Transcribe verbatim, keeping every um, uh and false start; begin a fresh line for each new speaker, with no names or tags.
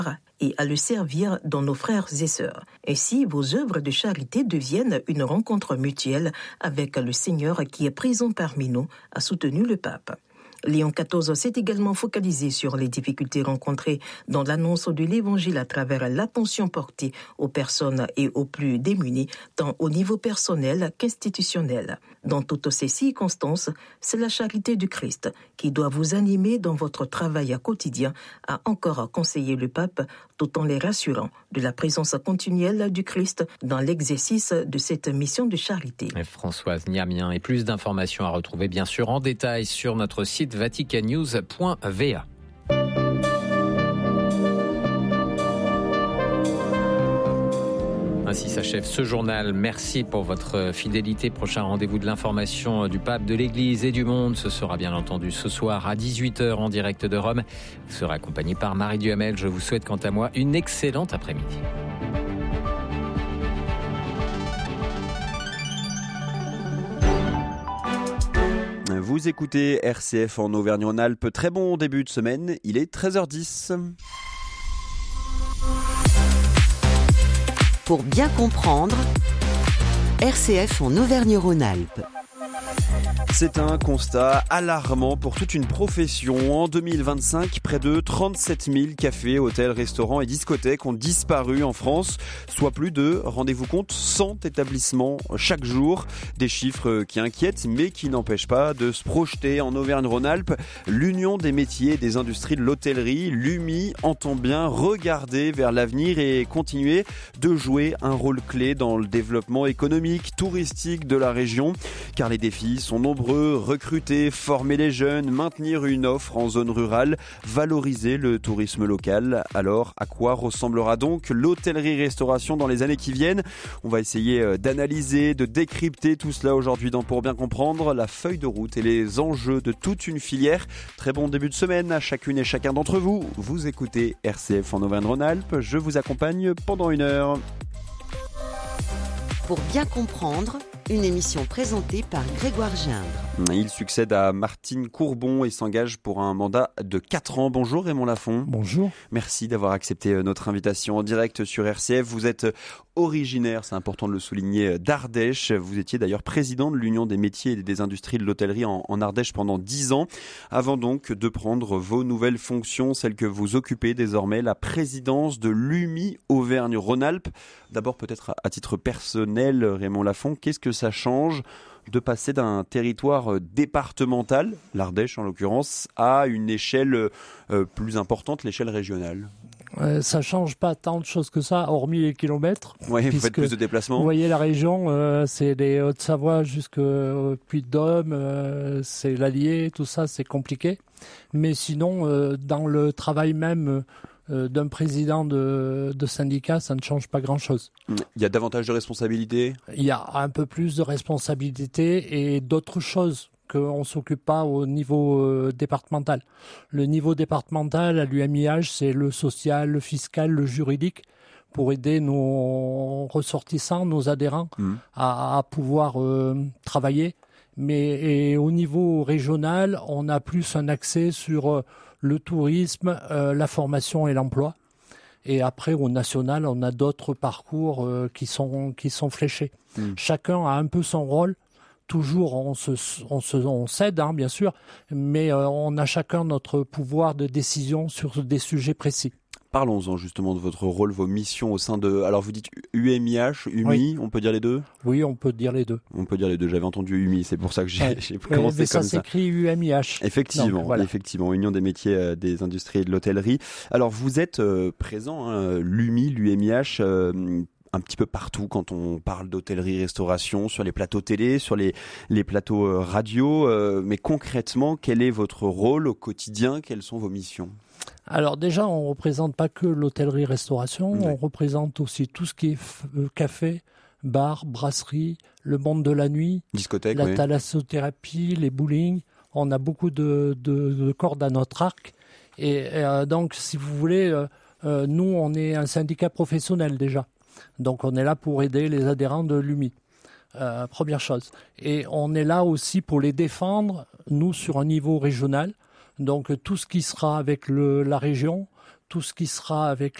et à le servir dans nos frères et sœurs. Ainsi, vos œuvres de charité deviennent une rencontre mutuelle avec le Seigneur qui est présent parmi nous, a soutenu le pape. Léon quatorze s'est également focalisé sur les difficultés rencontrées dans l'annonce de l'Évangile à travers l'attention portée aux personnes et aux plus démunis, tant au niveau personnel qu'institutionnel. Dans toutes ces circonstances, c'est la charité du Christ qui doit vous animer dans votre travail quotidien, a encore conseillé le pape, tout en les rassurant de la présence continuelle du Christ dans l'exercice de cette mission de charité.
Et Françoise Niamien, et plus d'informations à retrouver bien sûr en détail sur notre site vatican news point v a. Ainsi s'achève ce journal. Merci pour votre fidélité. Prochain rendez-vous de l'information du pape, de l'Église et du monde. Ce sera bien entendu ce soir à dix-huit heures en direct de Rome. Vous serez accompagné par Marie Duhamel. Je vous souhaite quant à moi une excellente après-midi.
Vous écoutez R C F en Auvergne-Rhône-Alpes. Très bon début de semaine. Il est treize heures dix.
Pour bien comprendre, R C F en Auvergne-Rhône-Alpes.
C'est un constat alarmant pour toute une profession. En deux mille vingt-cinq, près de trente-sept mille cafés, hôtels, restaurants et discothèques ont disparu en France, soit plus de, rendez-vous compte, cent établissements chaque jour. Des chiffres qui inquiètent, mais qui n'empêchent pas de se projeter en Auvergne-Rhône-Alpes. L'Union des métiers et des industries de l'hôtellerie, l'U M I, entend bien regarder vers l'avenir et continuer de jouer un rôle clé dans le développement économique, touristique de la région, car les défis sont nombreux. Recruter, former les jeunes, maintenir une offre en zone rurale, valoriser le tourisme local. Alors, à quoi ressemblera donc l'hôtellerie-restauration dans les années qui viennent ? On va essayer d'analyser, de décrypter tout cela aujourd'hui dans Pour bien comprendre, la feuille de route et les enjeux de toute une filière. Très bon début de semaine à chacune et chacun d'entre vous. Vous écoutez R C F en Auvergne-Rhône-Alpes. Je vous accompagne pendant une heure.
Pour bien comprendre, une émission présentée par Grégoire Gindre.
Il succède à Martine Courbon et s'engage pour un mandat de quatre ans. Bonjour Raymond Lafont.
Bonjour.
Merci d'avoir accepté notre invitation en direct sur R C F. Vous êtes originaire, c'est important de le souligner, d'Ardèche. Vous étiez d'ailleurs président de l'Union des métiers et des industries de l'hôtellerie en, en Ardèche pendant dix ans, avant donc de prendre vos nouvelles fonctions, celles que vous occupez désormais, la présidence de l'U M I Auvergne-Rhône-Alpes. D'abord peut-être à titre personnel, Raymond Lafont, qu'est-ce que ça change de passer d'un territoire départemental, l'Ardèche en l'occurrence, à une échelle euh, plus importante, l'échelle régionale ?
Euh, ça change pas tant de choses que ça, hormis les kilomètres.
Oui, vous faites plus de déplacements.
Vous voyez la région, euh, c'est les Hautes-Savoie jusqu'au Puy-de-Dôme, euh, c'est l'Allier, tout ça, c'est compliqué. Mais sinon, euh, dans le travail même euh, d'un président de, de syndicat, ça ne change pas grand-chose.
Il y a davantage de responsabilités ?
Il y a un peu plus de responsabilités et d'autres choses qu'on ne s'occupe pas au niveau euh, départemental. Le niveau départemental à l'U M I H, c'est le social, le fiscal, le juridique, pour aider nos ressortissants, nos adhérents mmh. à, à pouvoir euh, travailler. Mais et au niveau régional, on a plus un accès sur euh, le tourisme, euh, la formation et l'emploi. Et après, au national, on a d'autres parcours euh, qui sont, qui sont fléchés. Mmh. Chacun a un peu son rôle. Toujours, on se, on se, on s'aide, hein, bien sûr, mais euh, on a chacun notre pouvoir de décision sur des sujets précis.
Parlons-en justement de votre rôle, vos missions au sein de... Alors vous dites U M I H, U M I, oui. On peut dire les deux ?
Oui, on peut dire les deux.
On peut dire les deux, j'avais entendu U M I, c'est pour ça que j'ai,
ouais.
j'ai commencé
mais
comme ça.
Ça s'écrit U M I H.
Effectivement,
Donc, voilà.
effectivement, Union des métiers, euh, des industries et de l'hôtellerie. Alors vous êtes euh, présent, hein, l'U M I, l'U M I H... Euh, un petit peu partout quand on parle d'hôtellerie-restauration, sur les plateaux télé, sur les, les plateaux euh, radio. Euh, mais concrètement, quel est votre rôle au quotidien ? Quelles sont vos missions ?
Alors déjà, on ne représente pas que l'hôtellerie-restauration, oui. On représente aussi tout ce qui est f- euh, café, bar, brasserie, le monde de la nuit,
discothèque,
la
oui.
thalassothérapie, les bowling. On a beaucoup de, de, de cordes à notre arc. Et euh, donc, si vous voulez, euh, euh, nous, on est un syndicat professionnel déjà. Donc on est là pour aider les adhérents de l'U M I, euh, première chose. Et on est là aussi pour les défendre, nous, sur un niveau régional. Donc tout ce qui sera avec le, la région, tout ce qui sera avec